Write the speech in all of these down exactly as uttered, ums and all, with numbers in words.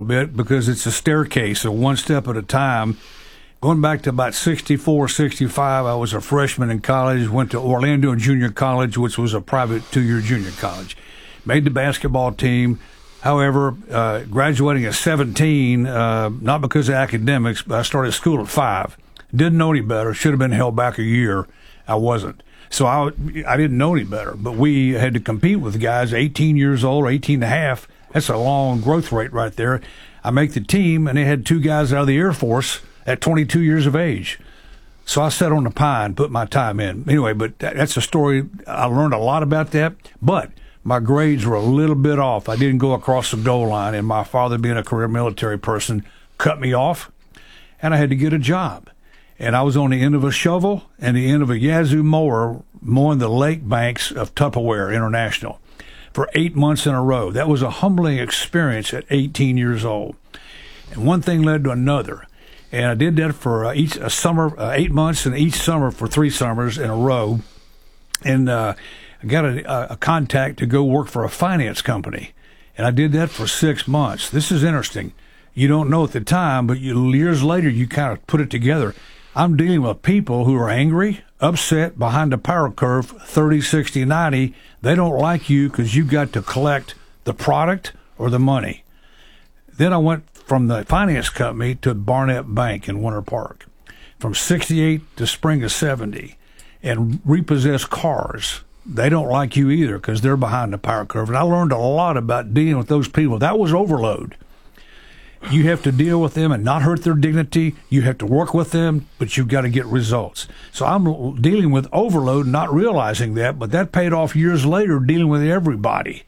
bit because it's a staircase, so one step at a time. Going back to about sixty-four, sixty-five, I was a freshman in college, went to Orlando Junior College, which was a private two-year junior college. Made the basketball team. However, uh, graduating at seventeen, uh, not because of academics, but I started school at five. Didn't know any better. Should have been held back a year. I wasn't. So I, I didn't know any better. But we had to compete with guys eighteen years old, eighteen and a half. That's a long growth rate right there. I make the team, and they had two guys out of the Air Force at twenty-two years of age. So I sat on the pine, put my time in. Anyway, but that, that's a story. I learned a lot about that. But my grades were a little bit off. I didn't go across the goal line, and my father, being a career military person, cut me off, and I had to get a job. And I was on the end of a shovel and the end of a Yazoo mower mowing the lake banks of Tupperware International for eight months in a row. That was a humbling experience at eighteen years old. And one thing led to another. And I did that for uh, each a summer, uh, eight months, and each summer for three summers in a row. And uh, I got a, a contact to go work for a finance company. And I did that for six months. This is interesting. You don't know at the time, but you, years later, you kind of put it together. I'm dealing with people who are angry, upset, behind the power curve, thirty, sixty, ninety. They don't like you because you got to collect the product or the money. Then I went from the finance company to Barnett Bank in Winter Park, from sixty-eight to spring of seventy, and repossessed cars. They don't like you either because they're behind the power curve. And I learned a lot about dealing with those people. That was overload. You have to deal with them and not hurt their dignity. You have to work with them, but you've got to get results. So I'm dealing with overload, not realizing that, but that paid off years later dealing with everybody.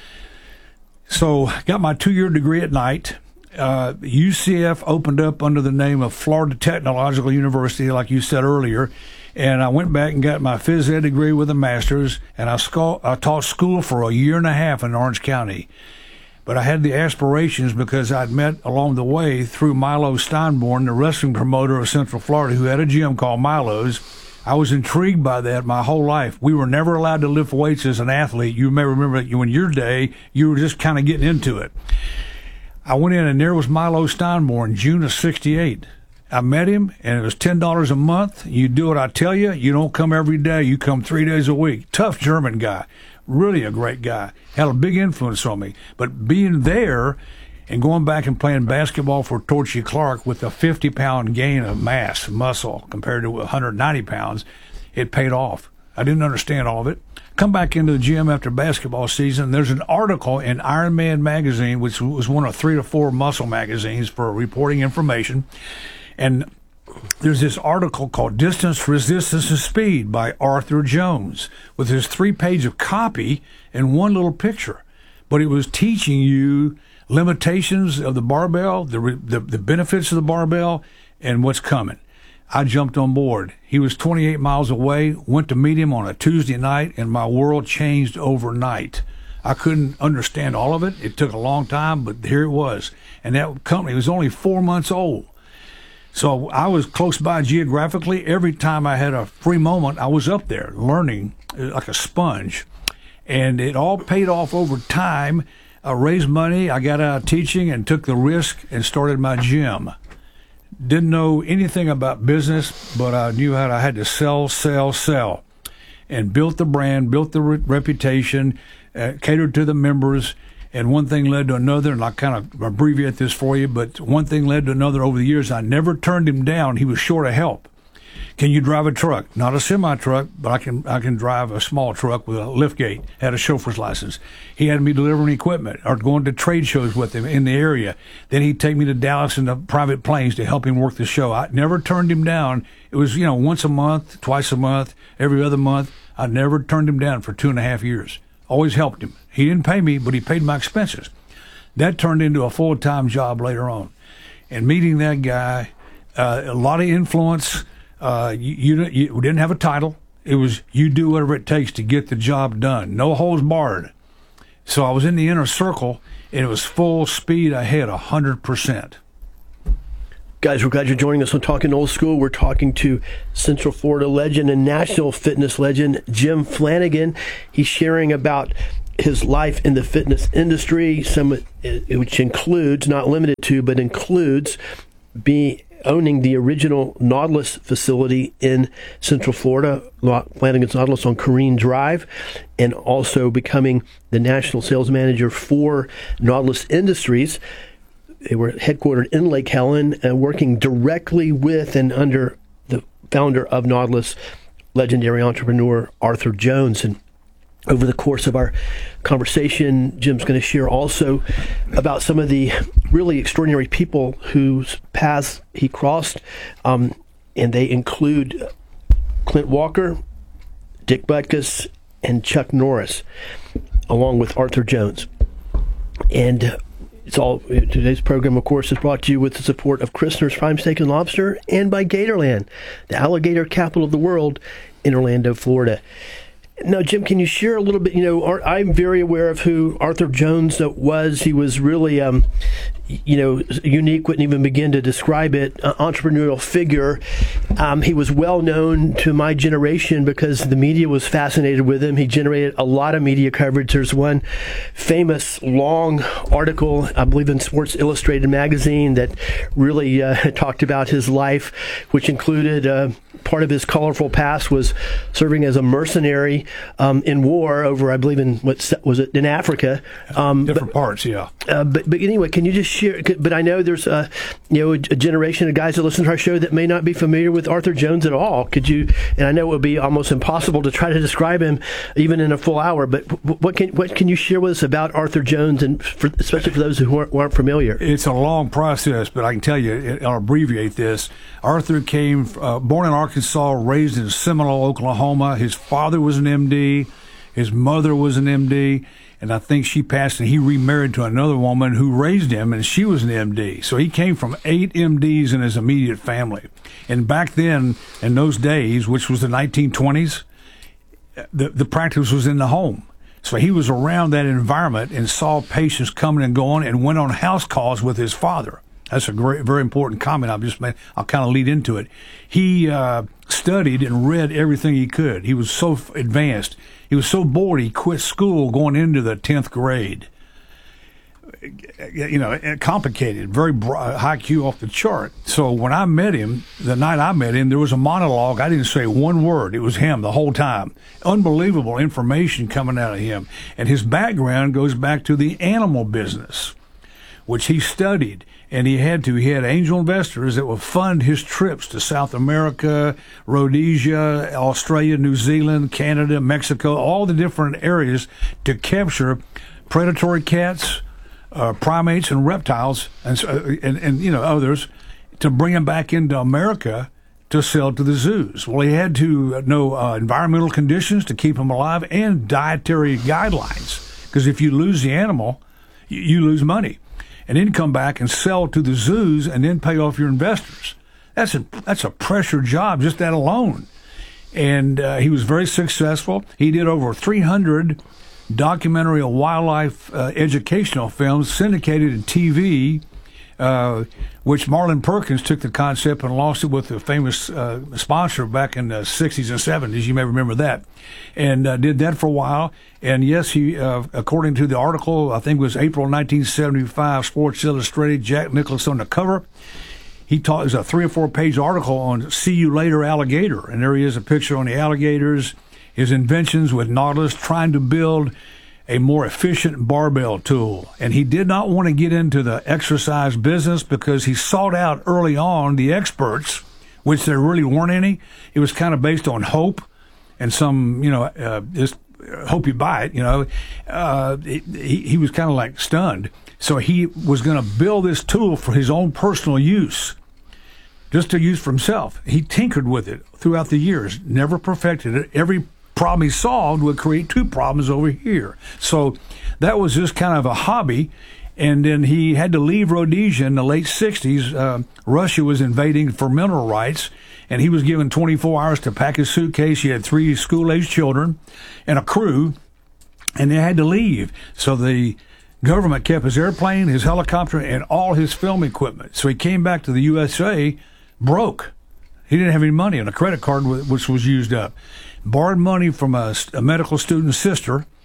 So got my two-year degree at night. Uh, U C F opened up under the name of Florida Technological University, like you said earlier, and I went back and got my phys ed degree with a master's, and I, sco- I taught school for a year and a half in Orange County. But I had the aspirations because I'd met along the way through Milo Steinborn, the wrestling promoter of Central Florida, who had a gym called Milo's. I was intrigued by that my whole life. We were never allowed to lift weights as an athlete. You may remember that in your day, you were just kind of getting into it. I went in, and there was Milo Steinborn, June of sixty-eight. I met him, and it was ten dollars a month. You do what I tell you. You don't come every day. You come three days a week. Tough German guy. Really a great guy. Had a big influence on me. But being there and going back and playing basketball for Torchy Clark with a fifty-pound gain of mass, muscle, compared to one hundred ninety pounds, it paid off. I didn't understand all of it. Come back into the gym after basketball season. There's an article in Iron Man magazine, which was one of three to four muscle magazines for reporting information. And there's this article called Distance, Resistance, and Speed by Arthur Jones with his three-page of copy and one little picture. But it was teaching you limitations of the barbell, the, the, the benefits of the barbell, and what's coming. I jumped on board. He was twenty-eight miles away, went to meet him on a Tuesday night, and my world changed overnight. I couldn't understand all of it. It took a long time, but here it was. And that company was only four months old. So I was close by geographically. Every time I had a free moment, I was up there learning like a sponge. And it all paid off over time. I raised money. I got out of teaching and took the risk and started my gym. Didn't know anything about business, but I knew how I had to sell, sell, sell. And built the brand, built the re- reputation, uh, catered to the members. And one thing led to another, and I kind of abbreviate this for you, but one thing led to another over the years. I never turned him down. He was short of help. Can you drive a truck? Not a semi-truck, but I can I can drive a small truck with a lift gate, had a chauffeur's license. He had me delivering equipment or going to trade shows with him in the area. Then he'd take me to Dallas in the private planes to help him work the show. I never turned him down. It was, you know, once a month, twice a month, every other month. I never turned him down for two and a half years. Always helped him. He didn't pay me, but he paid my expenses. That turned into a full-time job later on. And meeting that guy, uh, a lot of influence. Uh, you, you, you didn't have a title. It was you do whatever it takes to get the job done. No holds barred. So I was in the inner circle, and it was full speed ahead, one hundred percent. Guys, we're glad you're joining us on Talking Old School. We're talking to Central Florida legend and national fitness legend, Jim Flanagan. He's sharing about his life in the fitness industry, some which includes, not limited to, but includes being owning the original Nautilus facility in Central Florida, Flanagan's Nautilus on Careen Drive, and also becoming the national sales manager for Nautilus Industries. They were headquartered in Lake Helen, uh, working directly with and under the founder of Nautilus, legendary entrepreneur Arthur Jones. And over the course of our conversation, Jim's going to share also about some of the really extraordinary people whose paths he crossed, um, and they include Clint Walker, Dick Butkus, and Chuck Norris, along with Arthur Jones. And it's all today's program, of course, is brought to you with the support of Christner's Prime Steak and Lobster and by Gatorland, the alligator capital of the world in Orlando, Florida. Now, Jim, can you share a little bit? You know, I'm very aware of who Arthur Jones was. He was really, um, you know, unique, wouldn't even begin to describe it, uh, entrepreneurial figure. Um, he was well known to my generation because the media was fascinated with him. He generated a lot of media coverage. There's one famous long article, I believe in Sports Illustrated magazine, that really uh, talked about his life, which included uh, part of his colorful past was serving as a mercenary um, in war over, I believe, in what was it in Africa? Um, Different but, parts, yeah. Uh, but but anyway, can you just share? But I know there's a you know a generation of guys that listen to our show that may not be familiar with Arthur Jones at all. Could you? And I know it would be almost impossible to try to describe him even in a full hour. But what can what can you share with us about Arthur Jones, and for, especially for those who aren't, who aren't familiar? It's a long process, but I can tell you, I'll abbreviate this. Arthur came uh, born in Arkansas, raised in Seminole, Oklahoma. His father was an M D. His mother was an M D. And I think she passed, and he remarried to another woman who raised him, and she was an M D. So he came from eight M Ds in his immediate family. And back then, in those days, which was the nineteen twenties, the, the practice was in the home. So he was around that environment and saw patients coming and going and went on house calls with his father. That's a great, very important comment. I'll just made, I'll kind of lead into it. He uh, studied and read everything he could. He was so advanced. He was so bored he quit school going into the tenth grade. You know, complicated, very broad, high Q off the chart. So when I met him, the night I met him, there was a monologue. I didn't say one word. It was him the whole time. Unbelievable information coming out of him. And his background goes back to the animal business, which he studied. And he had to. He had angel investors that would fund his trips to South America, Rhodesia, Australia, New Zealand, Canada, Mexico, all the different areas to capture predatory cats, uh, primates, and reptiles, and, and, and, you know, others, to bring them back into America to sell to the zoos. Well, he had to know uh, environmental conditions to keep them alive and dietary guidelines, because if you lose the animal, you, you lose money. And then come back and sell to the zoos and then pay off your investors. That's a that's a pressure job, just that alone. And uh, he was very successful. He did over three hundred documentary and wildlife uh, educational films syndicated in T V, uh, which Marlin Perkins took the concept and launched it with a famous uh, sponsor back in the sixties and seventies. You may remember that. And uh, did that for a while. And yes, he, uh, according to the article, I think it was April nineteen seventy-five, Sports Illustrated, Jack Nicklaus on the cover. He taught, it was a three or four page article on See You Later Alligator. And there he is, a picture on the alligators, his inventions with Nautilus, trying to build a more efficient barbell tool. And he did not want to get into the exercise business because he sought out early on the experts, which there really weren't any. It was kind of based on hope and some, you know, uh, just hope you buy it, you know. Uh, he, he was kind of like stunned. So he was going to build this tool for his own personal use, just to use for himself. He tinkered with it throughout the years, never perfected it. Every problem he solved would create two problems over here. So that was just kind of a hobby. And then he had to leave Rhodesia in the late sixties. Uh, Russia was invading for mineral rights, and he was given twenty-four hours to pack his suitcase. He had three school-aged children and a crew, and they had to leave. So the government kept his airplane, his helicopter, and all his film equipment. So he came back to the U S A broke. He didn't have any money on a credit card, which was used up. Borrowed money from a, a medical student's sister,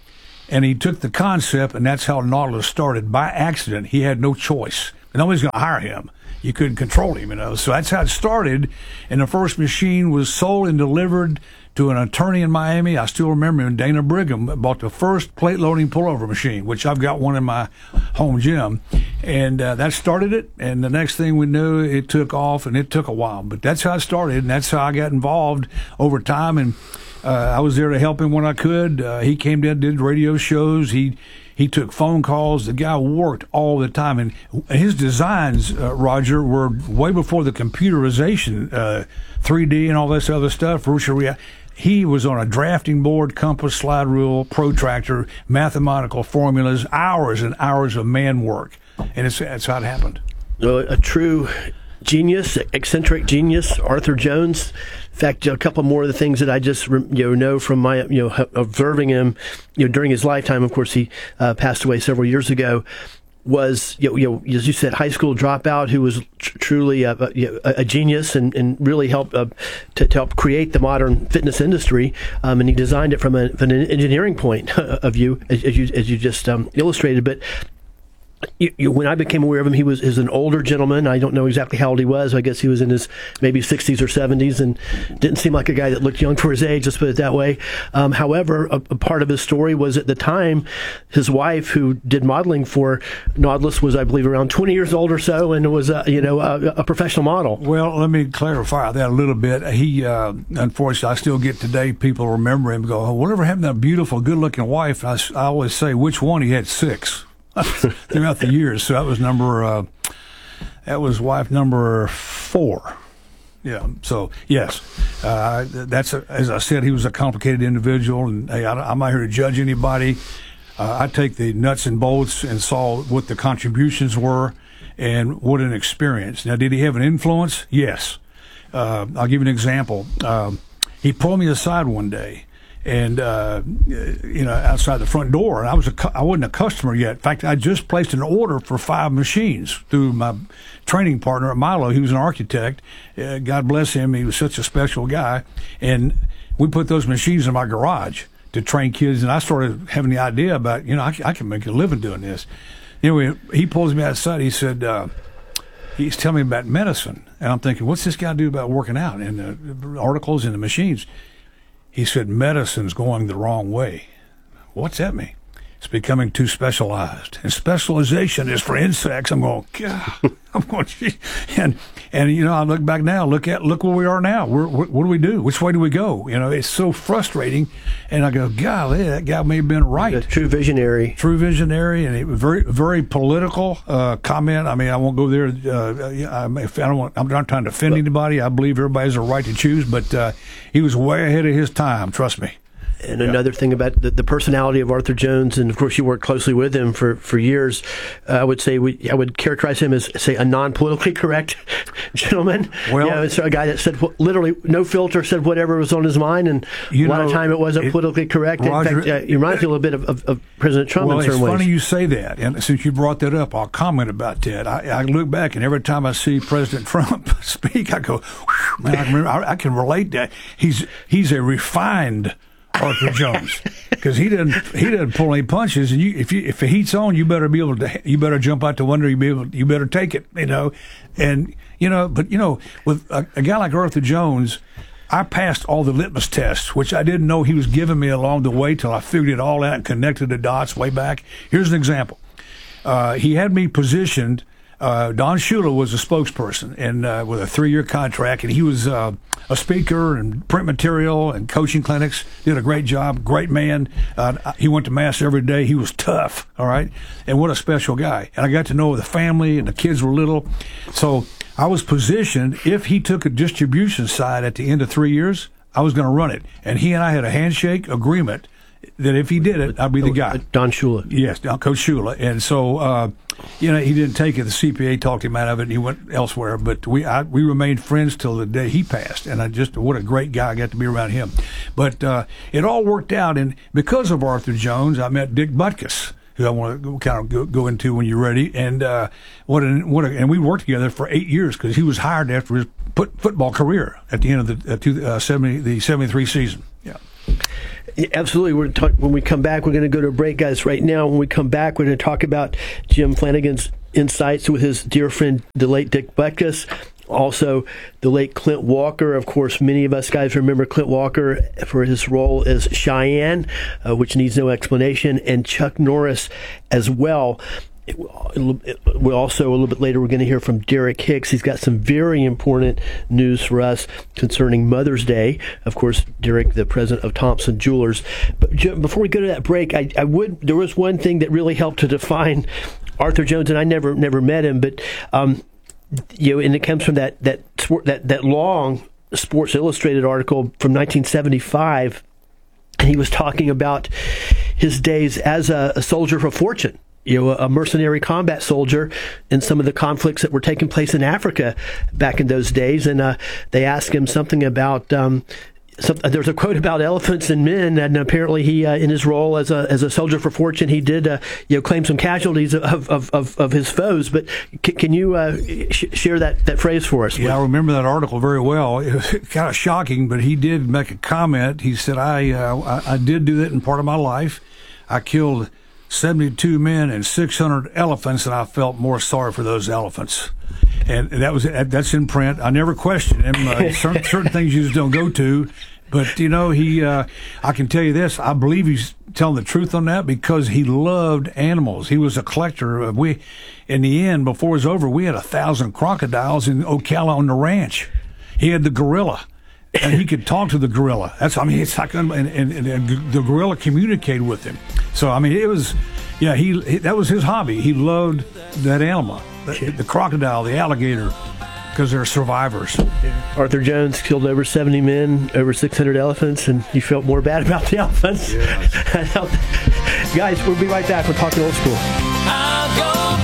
And he took the concept, and that's how Nautilus started. By accident, he had no choice. Nobody's going to hire him. You couldn't control him, you know. So that's how it started. And the first machine was sold and delivered to an attorney in Miami. I still remember him. Dana Brigham bought the first plate loading pullover machine, which I've got one in my home gym. And uh, that started it. And the next thing we knew, it took off, and it took a while. But that's how it started, and that's how I got involved over time. And uh, I was there to help him when I could. Uh, he came down, did radio shows. He He took phone calls. The guy worked all the time. And his designs, uh, Roger, were way before the computerization, uh, three D and all this other stuff, virtual reality. He was on a drafting board, compass, slide rule, protractor, mathematical formulas, hours and hours of man work. And it's, that's how it happened. A true genius, eccentric genius, Arthur Jones. In fact, a couple more of the things that I just you know, know from my you know observing him, you know, during his lifetime. Of course, he uh, passed away several years ago. Was you know, you know as you said, high school dropout who was tr- truly a, a, a genius and, and really helped uh, to, to help create the modern fitness industry. Um, and he designed it from, a, from an engineering point of view, as, as you as you just um, illustrated, but. You, you, when I became aware of him, he was is an older gentleman. I don't know exactly how old he was. I guess he was in his maybe sixties or seventies, and didn't seem like a guy that looked young for his age. Let's put it that way. Um, however, a, a part of his story was at the time, his wife, who did modeling for Nautilus, was I believe around twenty years old or so, and was uh, you know a, a professional model. Well, let me clarify that a little bit. He, uh, unfortunately, I still get today people remember him and go, oh, whatever happened to that beautiful, good-looking wife? I, I always say, which one? He had six. Throughout the years, so that was number uh, that was wife number four. Yeah, so yes, uh, that's a, as I said, he was a complicated individual, and hey, I, I'm not here to judge anybody. Uh, I take the nuts and bolts and saw what the contributions were, and what an experience. Now, did he have an influence? Yes. Uh, I'll give you an example. Um, he pulled me aside one day. And, uh, you know, outside the front door. And I, was a cu- I wasn't a customer yet. In fact, I just placed an order for five machines through my training partner at Milo. He was an architect. Uh, God bless him. He was such a special guy. And we put those machines in my garage to train kids. And I started having the idea about, you know, I, I can make a living doing this. Anyway, he pulls me outside. He said, uh, he's telling me about medicine. And I'm thinking, what's this guy do about working out? And the articles and the machines. He said, medicine's going the wrong way. What's that mean? It's becoming too specialized. And specialization is for insects. I'm going, God. I'm going, gee. And, and, you know, I look back now, look at, look where we are now. We're, what, what do we do? Which way do we go? You know, it's so frustrating. And I go, golly, that guy may have been right. A true visionary. True visionary, and it was very, very political uh, comment. I mean, I won't go there. Uh, I, if I don't want, I'm not trying to offend anybody. I believe everybody has a right to choose, but uh, he was way ahead of his time, trust me. And another thing about the, the personality of Arthur Jones, and of course you worked closely with him for, for years, uh, I would say we, I would characterize him as, say, a non-politically correct gentleman. Well, you know, it's a guy that said literally no filter, said whatever was on his mind, and a lot know, of time it wasn't it, politically correct. Roger, in fact, uh, you remind me a little bit of, of, of President Trump well, in certain ways. ways. Well, it's funny you say that, and since you brought that up, I'll comment about that. I, I look back, and every time I see President Trump speak, I go, man, I can, remember, I, I can relate that. He's he's a refined Arthur Jones, because he didn't he didn't pull any punches, and you if you if the heat's on, you better be able to you better jump out the window, you be able you better take it, you know, and you know, but you know, with a, a guy like Arthur Jones, I passed all the litmus tests, which I didn't know he was giving me along the way till I figured it all out and connected the dots way back. Here's an example: uh, he had me positioned. Uh, Don Shula was a spokesperson, and uh, with a three-year contract, and he was uh, a speaker and print material and coaching clinics. Did a great job, great man. Uh, he went to mass every day. He was tough, all right, and what a special guy. And I got to know the family, and the kids were little, so I was positioned. If he took a distribution side at the end of three years, I was going to run it, and he and I had a handshake agreement that if he did it, I'd be the guy. Don Shula. Yes, Coach Shula. And so, uh, you know, he didn't take it. The C P A talked him out of it, and he went elsewhere. But we I, we remained friends till the day he passed. And I just, what a great guy. I got to be around him. But uh, it all worked out. And because of Arthur Jones, I met Dick Butkus, who I want to kind of go, go into when you're ready. And uh, what a, what a, and we worked together for eight years because he was hired after his put, football career at the end of the uh, two, uh, seventy, the seventy-three season. Yeah. Absolutely. We're talk- when we come back, we're going to go to a break, guys. Right now, when we come back, we're going to talk about Jim Flanagan's insights with his dear friend, the late Dick Butkus. Also, the late Clint Walker. Of course, many of us guys remember Clint Walker for his role as Cheyenne, uh, which needs no explanation, and Chuck Norris as well. We also, a little bit later, we're going to hear from Derek Hicks. He's got some very important news for us concerning Mother's Day. Of course, Derek, the president of Thompson Jewelers. But before we go to that break, I, I would. There was one thing that really helped to define Arthur Jones, and I never never met him, but um, you know, and it comes from that that that that long Sports Illustrated article from nineteen seventy-five, and he was talking about his days as a, a soldier for fortune. You know, a mercenary combat soldier in some of the conflicts that were taking place in Africa back in those days. And uh, they asked him something about, um, some, there's a quote about elephants and men, and apparently he, uh, in his role as a as a soldier for fortune, he did, uh, you know, claim some casualties of of, of, of his foes. But c- can you uh, sh- share that, that phrase for us? Please? Yeah, I remember that article very well. It was kind of shocking, but he did make a comment. He said, I, uh, I, I did do that in part of my life. I killed seventy-two men and six hundred elephants, and I felt more sorry for those elephants. And that was that's in print. I never questioned him. Uh, certain, certain things you just don't go to. But, you know, he. Uh, I can tell you this. I believe he's telling the truth on that because he loved animals. He was a collector. We, in the end, before it was over, we had a thousand crocodiles in Ocala on the ranch. He had the gorilla. And he could talk to the gorilla. That's, I mean, it's like, and, and, and the gorilla communicated with him. So, I mean, it was, yeah, he, he that was his hobby. He loved that animal, the, the crocodile, the alligator, because they're survivors. Arthur Jones killed over seventy men, over six hundred elephants, and you felt more bad about the elephants. Yeah. Guys, we'll be right back. We're talking old school. I'll go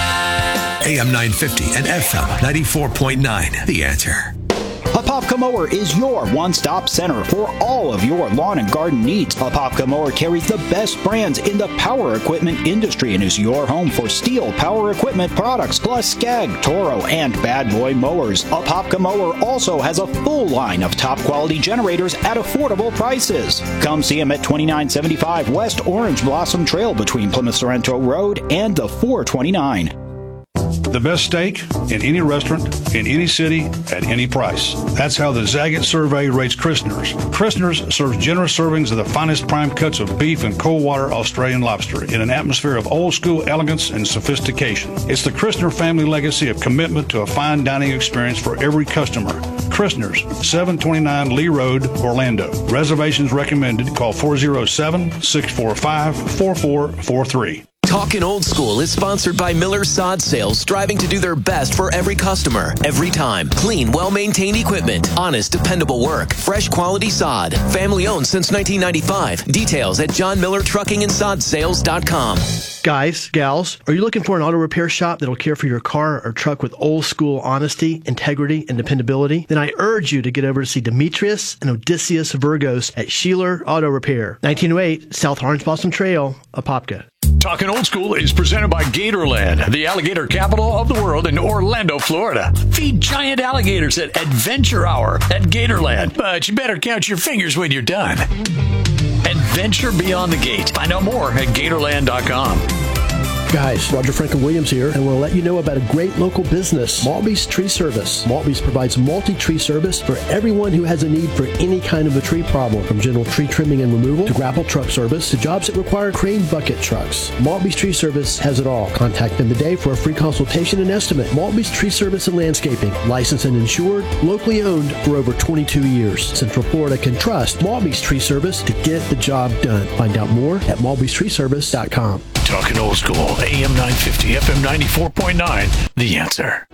back. A M nine fifty and F M ninety-four point nine. The Answer. Apopka Mower is your one-stop center for all of your lawn and garden needs. Apopka Mower carries the best brands in the power equipment industry and is your home for steel power equipment products, plus Skag, Toro, and Bad Boy mowers. Apopka Mower also has a full line of top-quality generators at affordable prices. Come see him at twenty-nine seventy-five West Orange Blossom Trail between Plymouth Sorrento Road and the four twenty-nine. The best steak in any restaurant, in any city, at any price. That's how the Zagat survey rates Christner's. Christner's serves generous servings of the finest prime cuts of beef and cold water Australian lobster in an atmosphere of old school elegance and sophistication. It's the Christner family legacy of commitment to a fine dining experience for every customer. Christner's, seven twenty-nine Lee Road, Orlando. Reservations recommended. Call four oh seven, six four five, four four four three. Talkin' Old School is sponsored by Miller Sod Sales, striving to do their best for every customer, every time. Clean, well-maintained equipment, honest, dependable work, fresh quality sod. Family owned since nineteen ninety-five. Details at john miller trucking and sod sales dot com. Guys, gals, are you looking for an auto repair shop that'll care for your car or truck with old school honesty, integrity, and dependability? Then I urge you to get over to see Demetrius and Odysseus Virgos at Sheeler Auto Repair, nineteen oh eight South Orange Blossom Trail, Apopka. Talking Old School is presented by Gatorland, the alligator capital of the world in Orlando, Florida. Feed giant alligators at Adventure Hour at Gatorland, but you better count your fingers when you're done. Adventure beyond the gate. Find out more at Gatorland dot com. Guys, Roger Franklin Williams here, and we'll let you know about a great local business, Maltby's Tree Service. Maltby's provides multi-tree service for everyone who has a need for any kind of a tree problem, from general tree trimming and removal to grapple truck service to jobs that require crane bucket trucks. Maltby's Tree Service has it all. Contact them today for a free consultation and estimate. Maltby's Tree Service and Landscaping, licensed and insured, locally owned for over twenty-two years. Central Florida can trust Maltby's Tree Service to get the job done. Find out more at maltbys tree service dot com. Talking Old School, A M nine fifty, F M ninety-four point nine, The Answer.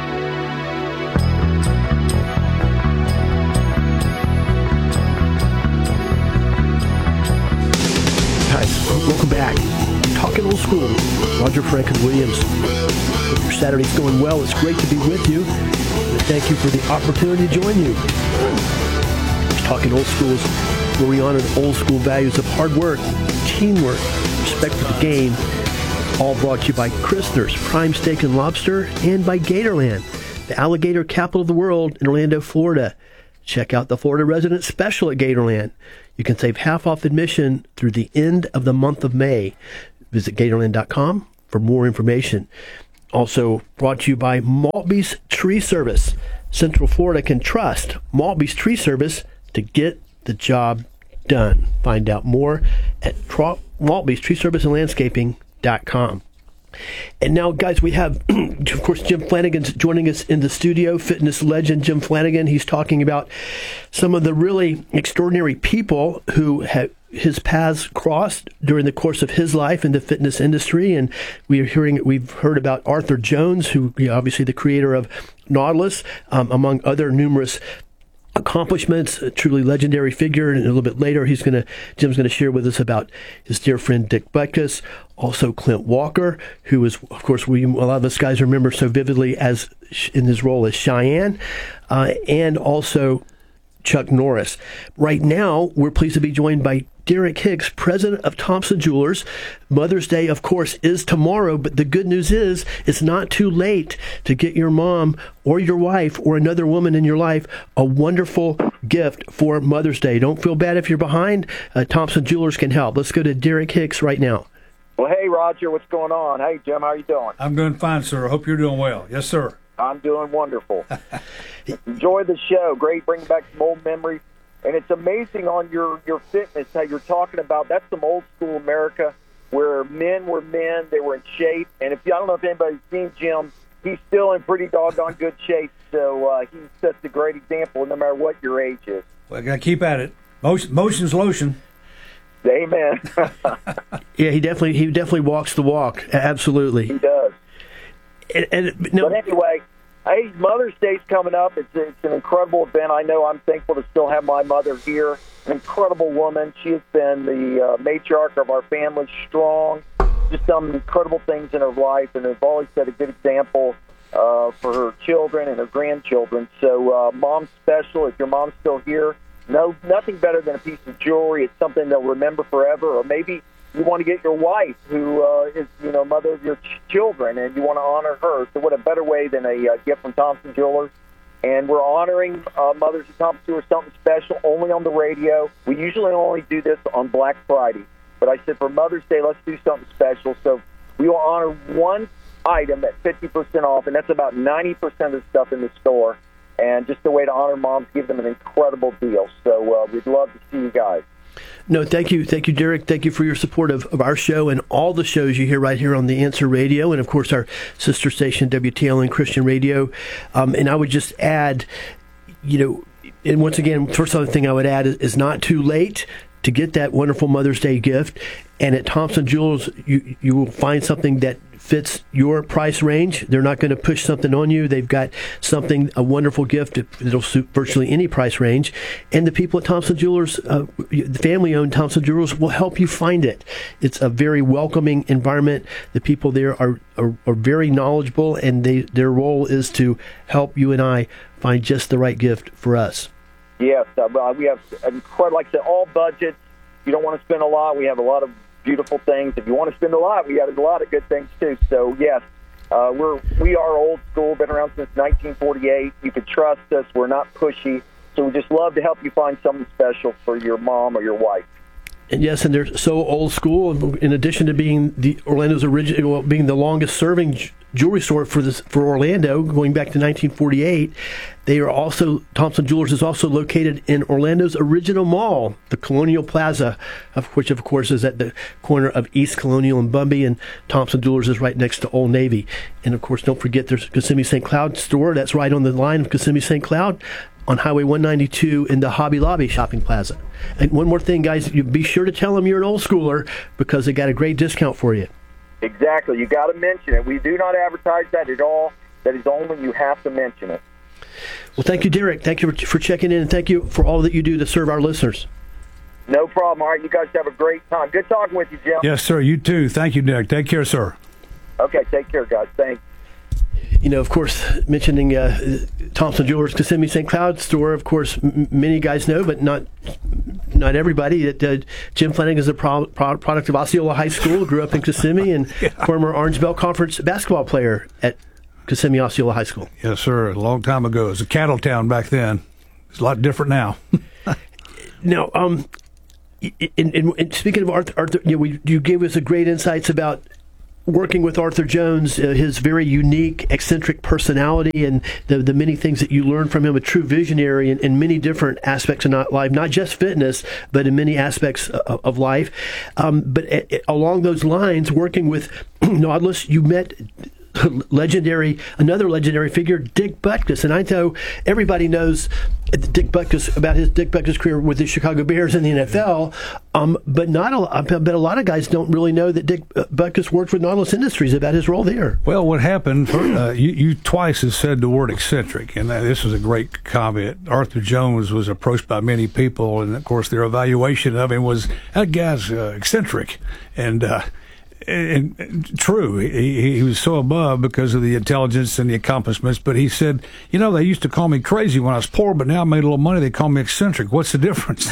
Guys, welcome back. Talking Old School, Roger Franklin Williams. Hope your Saturday's going well. It's great to be with you. And thank you for the opportunity to join you. Talking Old School is where we honor the old school values of hard work, teamwork, respect for the game. All brought to you by Christner's Prime Steak and Lobster and by Gatorland, the alligator capital of the world in Orlando, Florida. Check out the Florida Resident Special at Gatorland. You can save half off admission through the end of the month of May. Visit Gatorland dot com for more information. Also brought to you by Maltby's Tree Service. Central Florida can trust Maltby's Tree Service to get the job done. Find out more at Maltby's Tree Service and Landscaping dot com. And now, guys, we have, of course, Jim Flanagan's joining us in the studio, fitness legend Jim Flanagan. He's talking about some of the really extraordinary people who have his paths crossed during the course of his life in the fitness industry. And we are hearing, we've heard about Arthur Jones, who you know, obviously the creator of Nautilus, um, among other numerous accomplishments, a truly legendary figure. And a little bit later, he's going to Jim's going to share with us about his dear friend Dick Butkus, also Clint Walker, who is, of course, we a lot of us guys remember so vividly as in his role as Cheyenne, uh, and also Chuck Norris. Right now, we're pleased to be joined by Derek Hicks, president of Thompson Jewelers. Mother's Day, of course, is tomorrow, but the good news is it's not too late to get your mom or your wife or another woman in your life a wonderful gift for Mother's Day. Don't feel bad if you're behind. Uh, Thompson Jewelers can help. Let's go to Derek Hicks right now. Well, hey, Roger, what's going on? Hey, Jim, how you doing? I'm doing fine, sir. I hope you're doing well. Yes, sir. I'm doing wonderful. Enjoy the show. Great, bringing back some old memories. And it's amazing on your, your fitness, how you're talking about, that's some old school America where men were men, they were in shape. And if I don't know if anybody's seen Jim, he's still in pretty doggone good shape. So uh, he sets a great example no matter what your age is. Well, I got to keep at it. Motion, motion's lotion. Amen. Yeah, he definitely he definitely walks the walk. Absolutely. He does. And, and, no, but anyway, hey, Mother's Day's coming up. It's, it's an incredible event. I know I'm thankful to still have my mother here. An incredible woman. She has been the uh, matriarch of our family, strong, just done incredible things in her life, and has always set a good example uh, for her children and her grandchildren. So uh, Mom's special. If your mom's still here, no, nothing better than a piece of jewelry. It's something they'll remember forever. Or maybe you want to get your wife, who uh, is, you know, mother of your ch- children, and you want to honor her. So what a better way than a uh, gift from Thompson Jewelers. And we're honoring uh, mothers of Thompson Jewelers, something special, only on the radio. We usually only do this on Black Friday. But I said for Mother's Day, let's do something special. So we will honor one item at fifty percent off, and that's about ninety percent of the stuff in the store. And just a way to honor moms, give them an incredible deal. So uh, we'd love to see you guys. No, thank you. Thank you, Derek. Thank you for your support of, of our show and all the shows you hear right here on The Answer Radio and, of course, our sister station, W T L N Christian Radio. Um, and I would just add, you know, and once again, first other thing I would add is, is not too late to get that wonderful Mother's Day gift. And at Thompson Jewelers, you, you will find something that fits your price range. They're not going to push something on you. They've got something, a wonderful gift that'll suit virtually any price range. And the people at Thompson Jewelers, uh, the family-owned Thompson Jewelers, will help you find it. It's a very welcoming environment. The people there are, are, are very knowledgeable, and they, their role is to help you and I find just the right gift for us. Yes, uh, we have incredible, like I said, all budgets. You don't want to spend a lot. We have a lot of beautiful things. If you want to spend a lot, we have a lot of good things too. So yes, uh, we're we are old school. Been around since nineteen forty-eight. You can trust us. We're not pushy. So we just love to help you find something special for your mom or your wife. And yes, and they're so old school. In addition to being the Orlando's original, well, being the longest serving jewelry store for this for Orlando, going back to nineteen forty-eight, they are also Thompson Jewelers is also located in Orlando's original mall, the Colonial Plaza, of which of course is at the corner of East Colonial and Bumby, and Thompson Jewelers is right next to Old Navy. And of course, don't forget there's Kissimmee Saint Cloud store that's right on the line of Kissimmee Saint Cloud on Highway one ninety-two in the Hobby Lobby shopping plaza. And one more thing, guys, you be sure to tell them you're an old schooler because they got a great discount for you. Exactly. You got to mention it. We do not advertise that at all. That is only you have to mention it. Well, thank you, Derek. Thank you for checking in, and thank you for all that you do to serve our listeners. No problem. All right, you guys have a great time. Good talking with you, Jim. Yes, sir. You too. Thank you, Derek. Take care, sir. Okay, take care, guys. Thanks. You know, of course, mentioning uh, Thompson Jewelers Kissimmee Saint Cloud store, of course, m- many guys know, but not not everybody, that uh, Jim Flanagan is a pro- pro- product of Osceola High School, grew up in Kissimmee, and yeah. former Orange Belt Conference basketball player at Kissimmee Osceola High School. Yes, sir. A long time ago. It was a cattle town back then. It's a lot different now. Now, um, in, in, in speaking of Arthur, Arthur you know, we, you gave us a great insights about working with Arthur Jones, uh, his very unique, eccentric personality, and the the many things that you learned from him. A true visionary in, in many different aspects of not life, not just fitness, but in many aspects of, of life. Um, but uh, along those lines, working with Nautilus, you met legendary, another legendary figure, Dick Butkus. And I know everybody knows Dick Butkus, about his Dick Butkus career with the Chicago Bears in the N F L, um, but not a, but a lot of guys don't really know that Dick Butkus worked with Nautilus Industries, about his role there. Well, what happened, uh, you, you twice have said the word eccentric, and this is a great comment. Arthur Jones was approached by many people, and of course their evaluation of him was, that guy's uh, eccentric. And uh And, and true, he, he was so above because of the intelligence and the accomplishments. But he said, you know, they used to call me crazy when I was poor, but now I made a little money. They call me eccentric. What's the difference?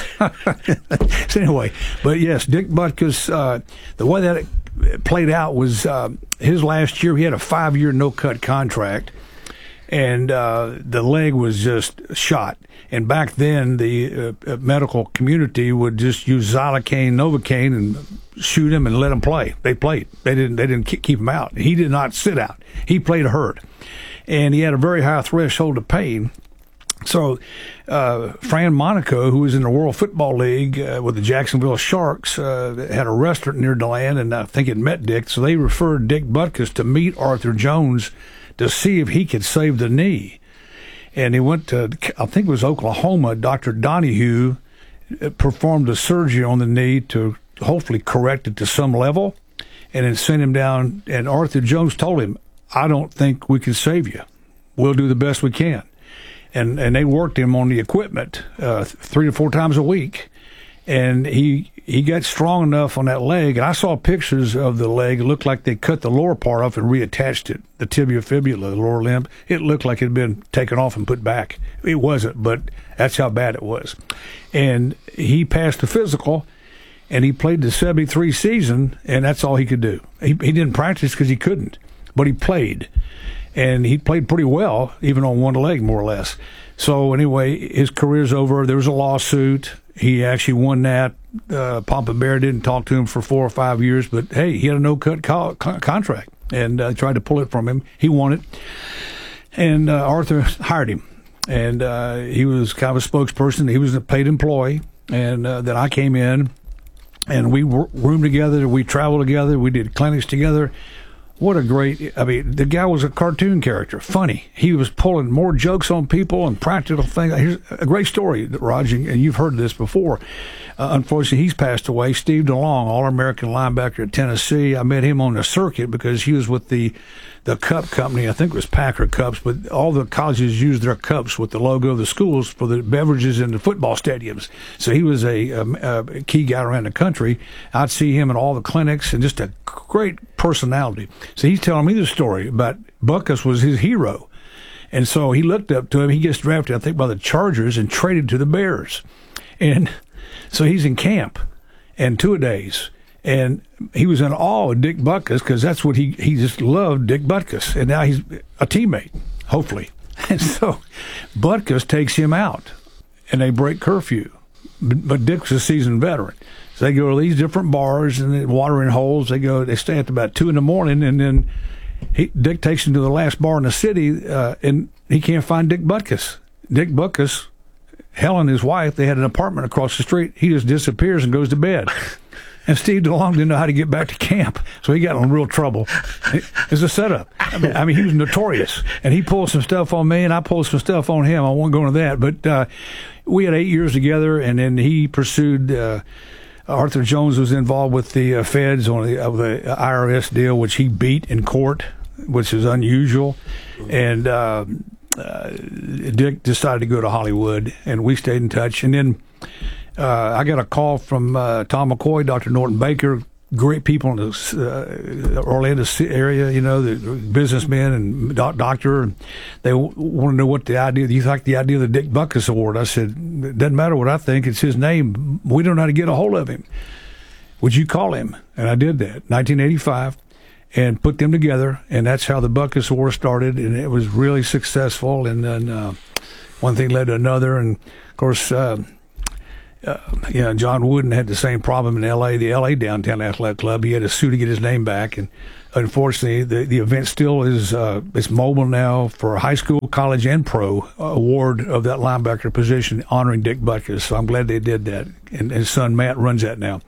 So anyway, but yes, Dick Butkus, uh, the way that it played out was uh, his last year. He had a five-year no-cut contract, and uh, the leg was just shot. And back then, the uh, medical community would just use Xylocaine, Novocaine, and shoot him and let him play. They played. They didn't. They didn't keep him out. He did not sit out. He played hurt, and he had a very high threshold of pain. So, uh, Fran Monaco, who was in the World Football League uh, with the Jacksonville Sharks, uh, had a restaurant near DeLand, and I think it met Dick. So they referred Dick Butkus to meet Arthur Jones to see if he could save the knee. And he went to, I think it was Oklahoma. Doctor Donahue performed a surgery on the knee to hopefully correct it to some level, and then sent him down. And Arthur Jones told him, I don't think we can save you. We'll do the best we can. And and they worked him on the equipment uh, three to four times a week. And he he got strong enough on that leg. And I saw pictures of the leg. It looked like they cut the lower part off and reattached it, the tibia fibula, the lower limb. It looked like it had been taken off and put back. It wasn't, but that's how bad it was. And he passed the physical, and he played the seventy-three season, and that's all he could do. He, he didn't practice because he couldn't, but he played. And he played pretty well, even on one leg, more or less. So anyway, his career's over. There was a lawsuit. He actually won that. Uh, Papa Bear didn't talk to him for four or five years, but hey, he had a no-cut co- co- contract and uh, tried to pull it from him. He won it, and uh, Arthur hired him, and uh, he was kind of a spokesperson. He was a paid employee, and uh, then I came in, and we roomed together. We traveled together. We did clinics together. What a great, I mean, the guy was a cartoon character, funny. He was pulling more jokes on people and practical things. Here's a great story, Roger, and you've heard this before. Uh, unfortunately, he's passed away. Steve DeLong, All-American linebacker at Tennessee. I met him on the circuit because he was with the the cup company. I think it was Packer Cups, but all the colleges used their cups with the logo of the schools for the beverages in the football stadiums. So he was a, a, a key guy around the country. I'd see him in all the clinics, and just a great personality. So he's telling me the story about Butkus was his hero. And so he looked up to him. He gets drafted, I think, by the Chargers and traded to the Bears. And so he's in camp and two-a-days. And he was in awe of Dick Butkus because that's what he, he just loved, Dick Butkus. And now he's a teammate, hopefully. And so Butkus takes him out, and they break curfew. But, but Dick's a seasoned veteran. So they go to these different bars and watering holes. They go. They stay at about two in the morning, and then he, Dick takes him to the last bar in the city, uh, and he can't find Dick Butkus. Dick Butkus, Helen, his wife, they had an apartment across the street. He just disappears and goes to bed. And Steve DeLong didn't know how to get back to camp, so he got in real trouble. It's a setup. I mean, I mean, he was notorious, and he pulled some stuff on me, and I pulled some stuff on him. I won't go into that, but uh, we had eight years together, and then he pursued. Uh, Arthur Jones was involved with the uh, feds on the, uh, the I R S deal, which he beat in court, which is unusual. And uh, uh, Dick decided to go to Hollywood, and we stayed in touch. And then uh, I got a call from uh, Tom McCoy, Doctor Norton Baker, great people in the uh, Orlando area, you know, the businessmen and doc- doctor. And they w- want to know what the idea, do you like the idea of the Dick Butkus Award? I said, it doesn't matter what I think. It's his name. We don't know how to get a hold of him. Would you call him? And I did that, nineteen eighty-five, and put them together. And that's how the Butkus Award started. And it was really successful. And then uh, one thing led to another. And, of course, uh, Uh, you know, John Wooden had the same problem in L A, the L A Downtown Athletic Club. He had to sue to get his name back, and unfortunately, the, the event still is uh, it's mobile now for high school, college, and pro award of that linebacker position honoring Dick Butkus. So I'm glad they did that, and his son Matt runs that now.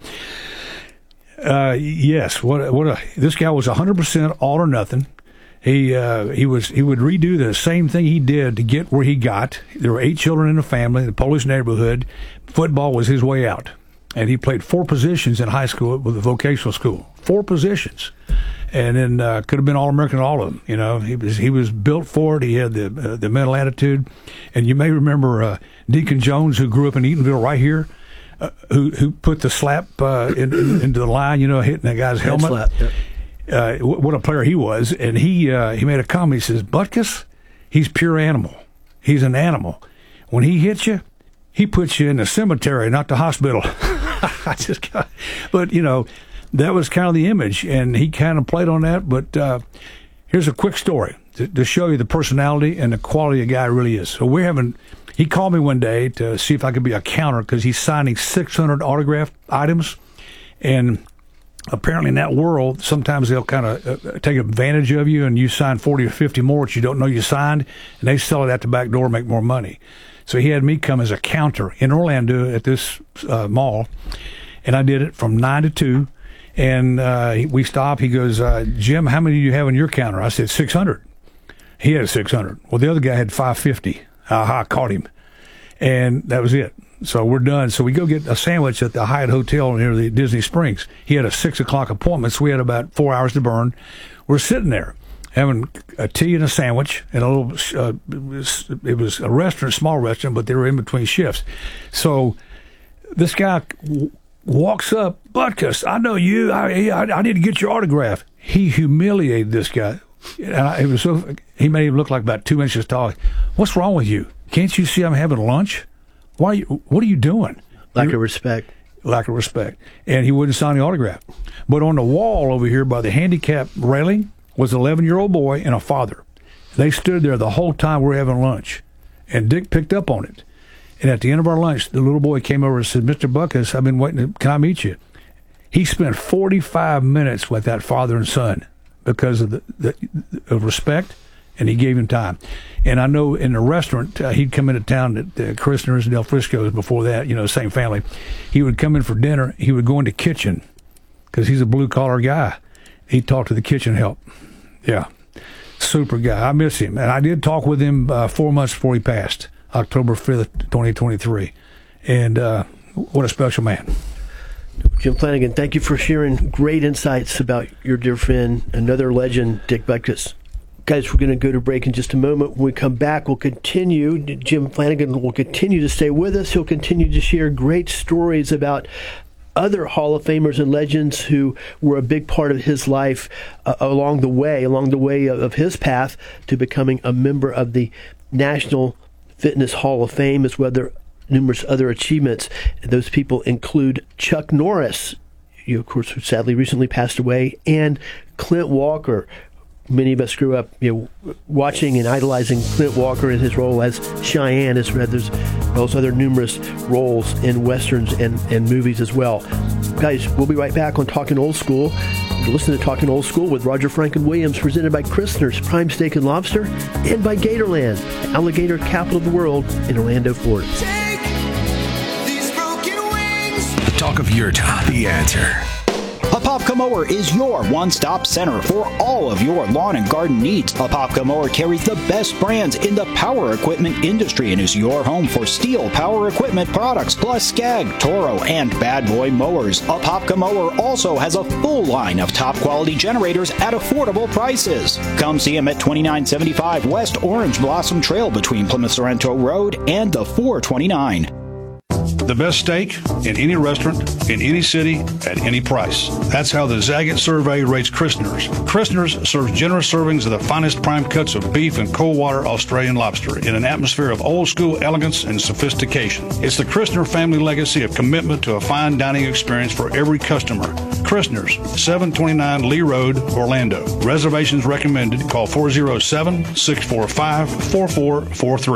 Uh, yes, what what a this guy was one hundred percent all or nothing. He uh, he was he would redo the same thing he did to get where he got. There were eight children in the family, the Polish neighborhood. Football was his way out, and he played four positions in high school with the vocational school. Four positions, and then uh, could have been All-American, all of them. You know, he was he was built for it. He had the uh, the mental attitude, and you may remember uh, Deacon Jones, who grew up in Eatonville, right here. Uh, who who put the slap uh, in, in, into the line, you know, hitting that guy's helmet. Slap, yep. Uh, what a player he was. And he uh, he made a comment. He says, Butkus, he's pure animal. He's an animal. When he hits you, he puts you in the cemetery, not the hospital. I just got, but, you know, that was kind of the image. And he kind of played on that. But uh, here's a quick story to, to show you the personality and the quality of guy really is. So we're having... He called me one day to see if I could be a counter because he's signing six hundred autograph items. And apparently in that world, sometimes they'll kind of uh, take advantage of you and you sign forty or fifty more that you don't know you signed, and they sell it out the back door and make more money. So he had me come as a counter in Orlando at this uh, mall, and I did it from nine to two. And uh, we stopped. He goes, uh, Jim, how many do you have on your counter? I said, six hundred. He had six hundred. Well, the other guy had five fifty. Aha, caught him. And that was it. So we're done. So we go get a sandwich at the Hyatt Hotel near the Disney Springs. He had a six o'clock appointment, so we had about four hours to burn. We're sitting there having a tea and a sandwich and a little, uh, it was a restaurant, small restaurant, but they were in between shifts. So this guy w- walks up, Butkus, I know you. I, I, I need to get your autograph. He humiliated this guy. And I, it was so, he made him look like about two inches tall. What's wrong with you? Can't you see I'm having lunch? Why? Are you, what are you doing? Lack You're, of respect. Lack of respect. And he wouldn't sign the autograph. But on the wall over here by the handicap railing was an eleven-year-old boy and a father. They stood there the whole time we were having lunch. And Dick picked up on it. And at the end of our lunch, the little boy came over and said, Mister Butkus, I've been waiting. To, can I meet you? He spent forty-five minutes with that father and son because of the, the of respect, and he gave him time. And I know in the restaurant, uh, he'd come into town at uh, Christner's and Del Frisco's before that, you know, same family. He would come in for dinner. He would go in the kitchen because he's a blue-collar guy. He'd talk to the kitchen help. Yeah, super guy. I miss him. And I did talk with him uh, four months before he passed, October fifth, twenty twenty-three. And uh, what a special man. Jim Flanagan, thank you for sharing great insights about your dear friend, another legend, Dick Butkus. Guys, we're going to go to break in just a moment. When we come back, we'll continue. Jim Flanagan will continue to stay with us. He'll continue to share great stories about other Hall of Famers and legends who were a big part of his life uh, along the way, along the way of, of his path to becoming a member of the National Fitness Hall of Fame, as well as numerous other achievements. And those people include Chuck Norris, you of course, who sadly recently passed away, and Clint Walker. Many of us grew up, you know, watching and idolizing Clint Walker in his role as Cheyenne, as well as those other numerous roles in westerns and, and movies as well. Guys, we'll be right back on Talking Old School. You're listening to Talking Old School with Roger Franklin-Williams, presented by Christner's Prime Steak and Lobster, and by Gatorland, the alligator capital of the world in Orlando, Florida. The talk of your town, The Answer. Apopka Mower is your one-stop center for all of your lawn and garden needs. Apopka Mower carries the best brands in the power equipment industry and is your home for steel power equipment products, plus Skag, Toro, and Bad Boy mowers. Apopka Mower also has a full line of top-quality generators at affordable prices. Come see him at twenty-nine seventy-five West Orange Blossom Trail between Plymouth Sorrento Road and the four twenty-nine. The best steak in any restaurant, in any city, at any price. That's how the Zagat survey rates Christner's. Christner's serves generous servings of the finest prime cuts of beef and cold water Australian lobster in an atmosphere of old school elegance and sophistication. It's the Christner family legacy of commitment to a fine dining experience for every customer. Christner's, seven twenty-nine Lee Road, Orlando. Reservations recommended. Call four oh seven, six four five, four four four three.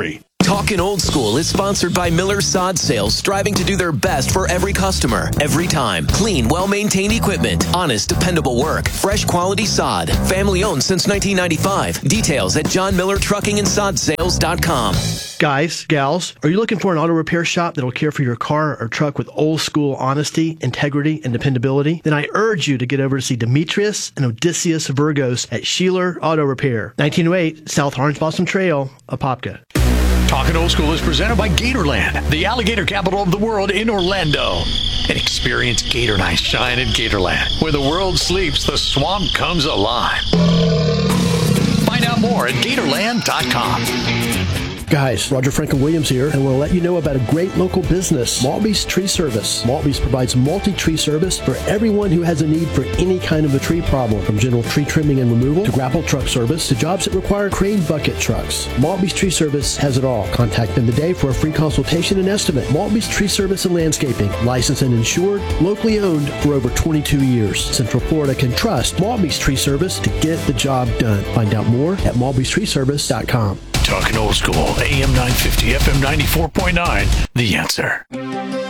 Talkin' Old School is sponsored by Miller Sod Sales, striving to do their best for every customer, every time. Clean, well-maintained equipment, honest, dependable work, fresh quality sod, family-owned since nineteen ninety-five. Details at john miller trucking and sod sales dot com. Guys, gals, are you looking for an auto repair shop that'll care for your car or truck with old school honesty, integrity, and dependability? Then I urge you to get over to see Demetrius and Odysseus Virgos at Sheeler Auto Repair, nineteen oh eight South Orange Blossom Trail, Apopka. Talking Old School is presented by Gatorland, the alligator capital of the world in Orlando. And experience Gator Night shine in Gatorland. Where the world sleeps, the swamp comes alive. Find out more at gatorland dot com. Guys, Roger Franklin Williams here, and we'll let you know about a great local business, Maltby's Tree Service. Maltby's provides multi-tree service for everyone who has a need for any kind of a tree problem, from general tree trimming and removal to grapple truck service to jobs that require crane bucket trucks. Maltby's Tree Service has it all. Contact them today for a free consultation and estimate. Maltby's Tree Service and Landscaping, licensed and insured, locally owned for over twenty-two years. Central Florida can trust Maltby's Tree Service to get the job done. Find out more at maltbys tree service dot com. Talking Old School, A M nine fifty, F M ninety-four point nine, The Answer.